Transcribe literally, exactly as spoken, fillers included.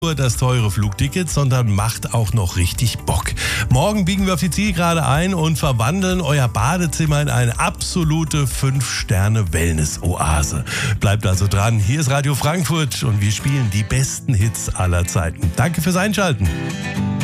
Nur das teure Flugticket, sondern macht auch noch richtig Bock. Morgen biegen wir auf die Zielgerade ein und verwandeln euer Badezimmer in eine absolute fünf Sterne Wellness-Oase. Bleibt also dran, hier ist Radio Frankfurt und wir spielen die besten Hits aller Zeiten. Danke fürs Einschalten.